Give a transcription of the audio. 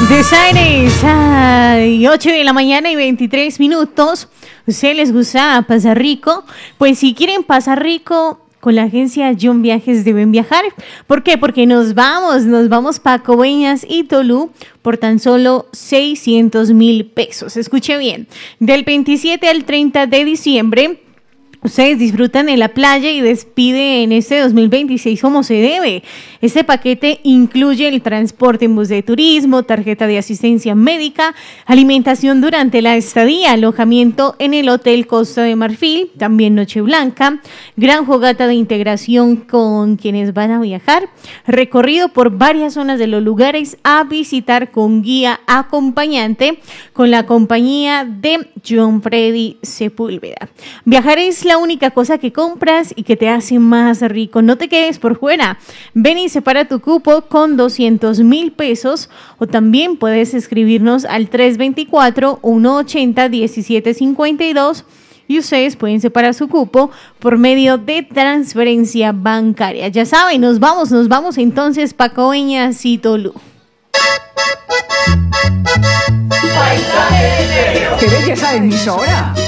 Desaires, ay, 8 de la mañana y 23 minutos. ¿Ustedes les gusta pasar rico? Pues si quieren pasar rico, con la agencia John Viajes deben viajar. ¿Por qué? Porque nos vamos para Coveñas y Tolú por tan solo 600,000 pesos. Escuche bien, del 27 al 30 de diciembre, ustedes disfrutan en la playa y despiden este 2026 como se debe. Este paquete incluye el transporte en bus de turismo, tarjeta de asistencia médica, alimentación durante la estadía, alojamiento en el Hotel Costa de Marfil, también Noche Blanca, gran fogata de integración con quienes van a viajar, recorrido por varias zonas de los lugares a visitar con guía acompañante con la compañía de John Freddy Sepúlveda. Viajar es la única cosa que compras y que te hace más rico. No te quedes por fuera. Ven y separa tu cupo con 200,000 pesos o también puedes escribirnos al 324-180-1752 y ustedes pueden separar su cupo por medio de transferencia bancaria. Ya saben, nos vamos entonces pa' Coveñas y Tolú. ¡Qué belleza de emisora!